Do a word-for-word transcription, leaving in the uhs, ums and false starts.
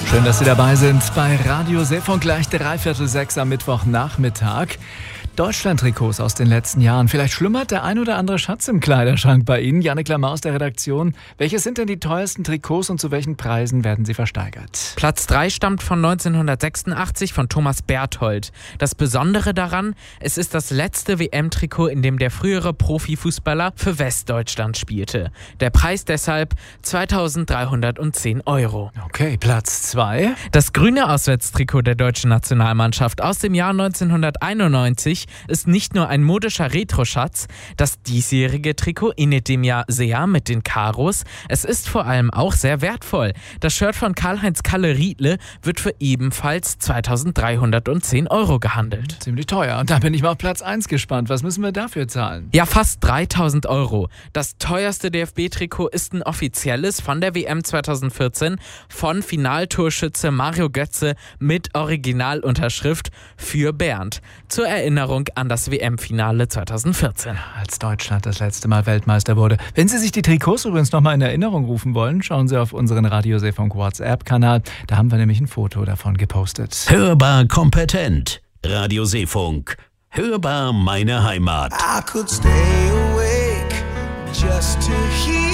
Schön, dass Sie dabei sind bei Radio Seefunk, gleich dreiviertel sechs am Mittwochnachmittag. Deutschland-Trikots aus den letzten Jahren. Vielleicht schlummert der ein oder andere Schatz im Kleiderschrank bei Ihnen. Jannik Lamar aus der Redaktion. Welche sind denn die teuersten Trikots und zu welchen Preisen werden sie versteigert? Platz drei stammt von neunzehnhundertsechsundachtzig von Thomas Berthold. Das Besondere daran, es ist das letzte W M-Trikot, in dem der frühere Profifußballer für Westdeutschland spielte. Der Preis deshalb zweitausenddreihundertzehn Euro. Okay, Platz zwei. Das grüne Auswärtstrikot der deutschen Nationalmannschaft aus dem Jahr neunzehnhunderteinundneunzig ist nicht nur ein modischer Retro-Schatz. Das diesjährige Trikot ähnelt dem Jahr sehr mit den Karos. Es ist vor allem auch sehr wertvoll. Das Shirt von Karl-Heinz Kalle-Riedle wird für ebenfalls zweitausenddreihundertzehn Euro gehandelt. Ziemlich teuer. Und da bin ich mal auf Platz eins gespannt. Was müssen wir dafür zahlen? Ja, fast dreitausend Euro. Das teuerste D F B-Trikot ist ein offizielles von der W M zweitausendvierzehn von Finaltorschütze Mario Götze mit Originalunterschrift für Bernd. Zur Erinnerung an das W M-Finale zweitausendvierzehn. Als Deutschland das letzte Mal Weltmeister wurde. Wenn Sie sich die Trikots übrigens nochmal in Erinnerung rufen wollen, schauen Sie auf unseren Radio Seefunk WhatsApp-Kanal. Da haben wir nämlich ein Foto davon gepostet. Hörbar kompetent. Radio Seefunk. Hörbar meine Heimat. I could stay awake just to hear